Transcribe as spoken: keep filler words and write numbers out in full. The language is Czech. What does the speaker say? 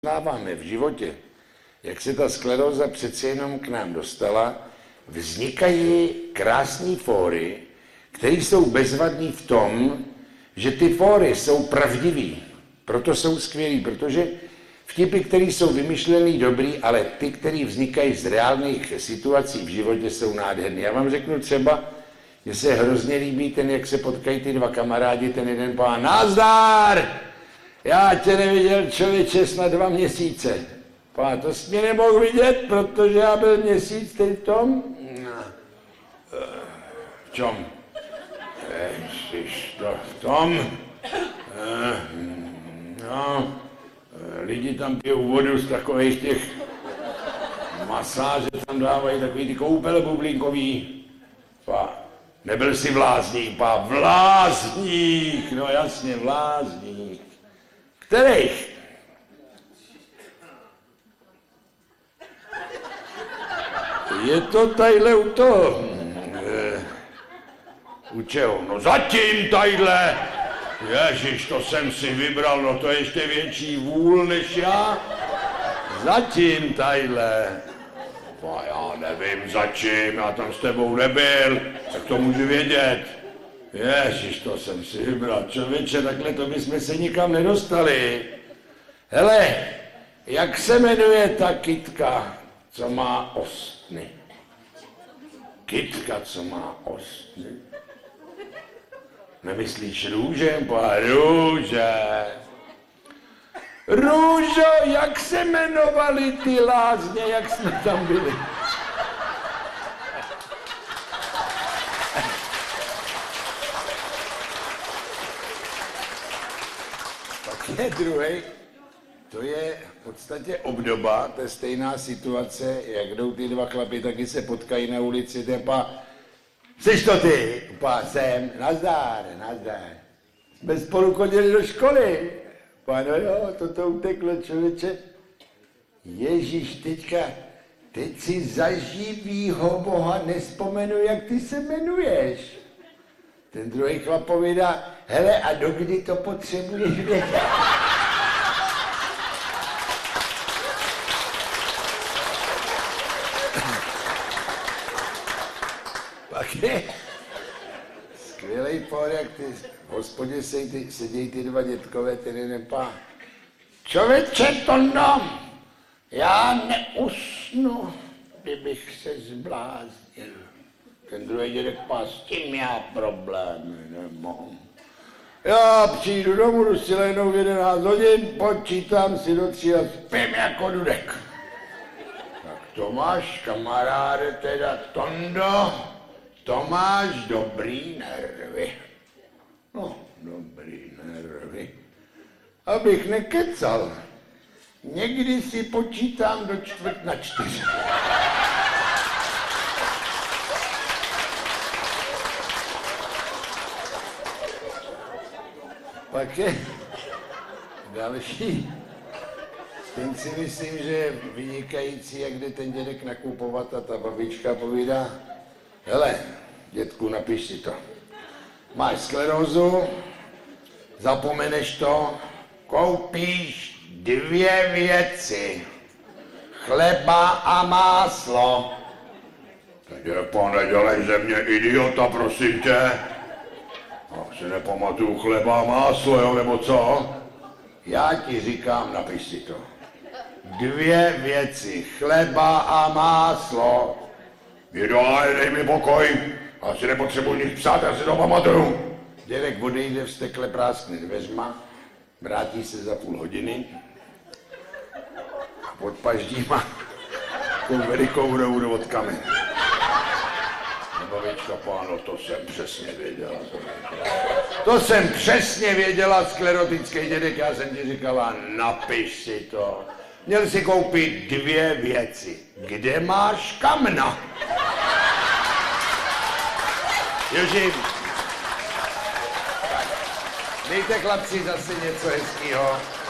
Poznáváme v životě, jak se ta skleróza přece jenom k nám dostala, vznikají krásné fóry, které jsou bezvadný v tom, že ty fóry jsou pravdivý, proto jsou skvělý, protože vtipy, které jsou vymyšlený dobrý, ale ty, které vznikají z reálných situací v životě, jsou nádherný. Já vám řeknu třeba, že se hrozně líbí ten, jak se potkají ty dva kamarádi, ten jeden pán, nazdar! Já tě neviděl, člověče, snad dva měsíce. Pán, to jsi mě nemohl vidět, protože já byl měsíc teď v tom. V čem? Ježiš, to v tom. No, lidi tam pijou vodu z takových těch masáže, tam dávají takový ty koupele bublínkový. Pán, nebyl jsi vlázník, pán, vlázník, no jasně, vlázník. Kterých? Je to tadyhle u toho. E, u čeho? No zatím tadyhle. Ježiš, to jsem si vybral, no to je ještě větší vůl než já. Zatím tadyhle. No já nevím začím, já tam s tebou nebyl, tak to můžu vědět. Ježiš, to jsem si vybral, člověče, takhle to bychom se nikam nedostali. Hele, jak se jmenuje ta kytka, co má ostny? Kytka, co má ostny? Nemyslíš růže? Pá, růže. Růžo, jak se jmenovali ty lázně, jak jsme tam byli? Je druhý, to je v podstatě obdoba, to je stejná situace, jak jdou ty dva chlapi, taky se potkají na ulici, ten pá, jsi to ty? Pá, jsem, nazdár, nazdár. Jsme spolu chodili do školy. Pá, no jo, toto uteklo, člověče. Ježíš, teďka, teď si za živýho Boha nespomenu, jak ty se jmenuješ. Ten druhý chlap povídá, hele, a dokdy to potřebuješ vědět? Pak je skvělej por, jak ty v hospodě sedějí ty dva dětkové, ten jeden pán. Člověče, Tondo, já neusnu, kdybych se zbláznil. Ten druhý dědek pás, s tím já problémy nemám. Já přijdu domů, jdu si lehnout v jedenáct hodin, počítám si do tří a spím jako dudek. Tak to máš, kamaráde, teda Tondo, to máš dobrý nervy. No, dobrý nervy. Abych nekecal, někdy si počítám do čtvrt na čtyři. Pak je další. Ten si myslím, že je vynikající, jak jde ten dědek nakupovat a ta babička povídá, hele, dětku, napiš si to. Máš sklerózu, zapomeneš to, koupíš dvě věci. Chleba a máslo. Teď pane, dělej ze mě idiota, prosím tě. Ach, si nepamatuju chleba a máslo, jo, nebo co? Já ti říkám, napiš si to. Dvě věci, chleba a máslo. Jidole, dej mi pokoj, asi nepotřebuji nic psát, já si to pamatuju. Dědek odejde vztekle práskne dveřma, vrátí se za půl hodiny a pod paždíma takovou velikou rovou do vodkami. Babička, páno, to jsem přesně věděla. To jsem přesně věděla, sklerotický dědek, já jsem ti říkala, napiš si to. Měl si koupit dvě věci. Kde máš kamna? Joži, dejte chlapci zase něco hezkýho.